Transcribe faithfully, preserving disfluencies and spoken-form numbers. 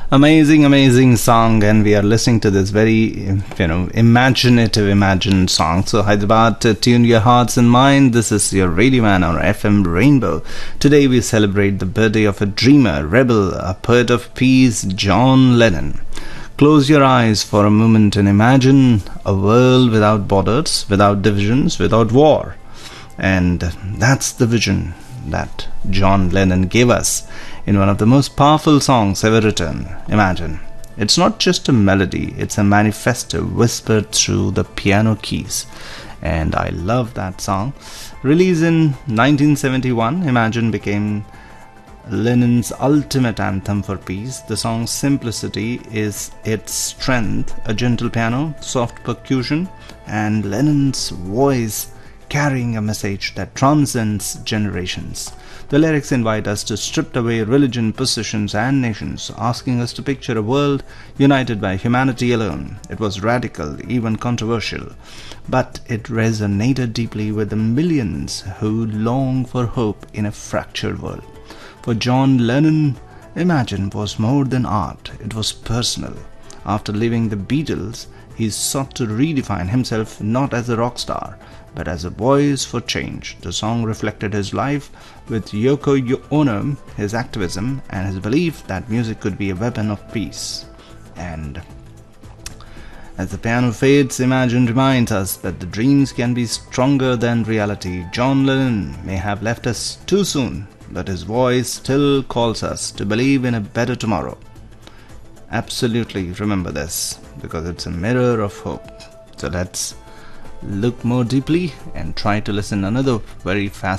Amazing, amazing song, and we are listening to this very, you know, imaginative, imagined song. So, Hyderabad, uh, tune your hearts and mind. This is your Radio Man on F M Rainbow. Today we celebrate the birthday of a dreamer, rebel, a poet of peace, John Lennon. Close your eyes for a moment and imagine a world without borders, without divisions, without war. And that's the vision that John Lennon gave us in one of the most powerful songs ever written. Imagine. It's not just a melody, it's a manifesto whispered through the piano keys. And I love that song. Released in nineteen seventy-one, Imagine became Lennon's ultimate anthem for peace. The song's simplicity is its strength, a gentle piano, soft percussion, and Lennon's voice carrying a message that transcends generations. The lyrics invite us to strip away religion, positions, and nations, asking us to picture a world united by humanity alone. It was radical, even controversial, but it resonated deeply with the millions who long for hope in a fractured world. For John Lennon, Imagine was more than art, it was personal. After leaving the Beatles, he sought to redefine himself not as a rock star, but as a voice for change. The song reflected his life with Yoko Ono, his activism, and his belief that music could be a weapon of peace. And as the piano fades, Imagine reminds us that the dreams can be stronger than reality. John Lennon may have left us too soon, but his voice still calls us to believe in a better tomorrow. Absolutely remember this, because it's a mirror of hope. So let's look more deeply and try to listen another very fast